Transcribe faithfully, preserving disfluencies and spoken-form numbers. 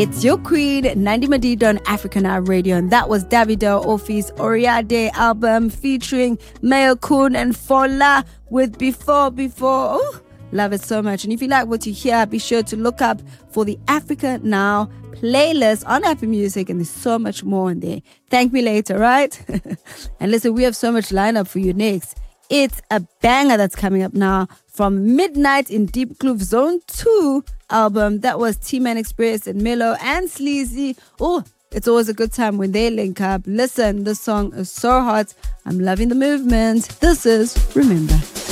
It's your queen, Nandi Madido on Africa Now Radio. And that was Davido Offi's Oriade album featuring Mayo Kun and Fola with Before Before. Ooh, love it so much. And if you like what you hear, be sure to look up for the Africa Now playlist on Apple Music, and there's so much more in there. Thank me later, right? And listen, we have so much lineup for you next. It's a banger that's coming up now from Midnight in Deep Groove Zone two album. That was T-Man Express and Milo and Sleazy. Oh, it's always a good time when they link up. Listen, this song is so hot. I'm loving the movement. This is Remember.